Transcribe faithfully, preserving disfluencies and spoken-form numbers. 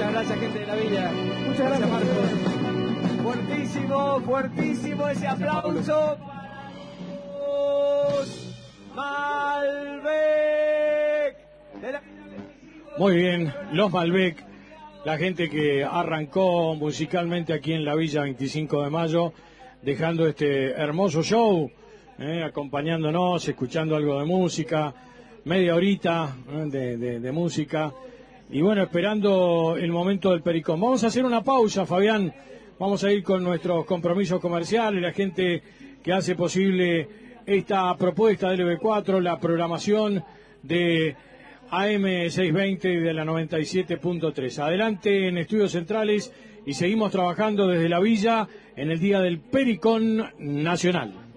Muchas gracias, gente de la villa. Muchas gracias, Marcos. Fuertísimo, fuertísimo ese aplauso para los Malbec. De la... Muy bien, los Malbec, la gente que arrancó musicalmente aquí en la Villa veinticinco de mayo, dejando este hermoso show, eh, acompañándonos, escuchando algo de música, media horita eh, de, de, de música, y bueno, esperando el momento del Pericón. Vamos a hacer una pausa, Fabián, vamos a ir con nuestros compromisos comerciales, la gente que hace posible esta propuesta del L B cuatro, la programación de A M seiscientos veinte de la noventa y siete punto tres. Adelante en Estudios Centrales y seguimos trabajando desde la Villa en el Día del Pericón Nacional.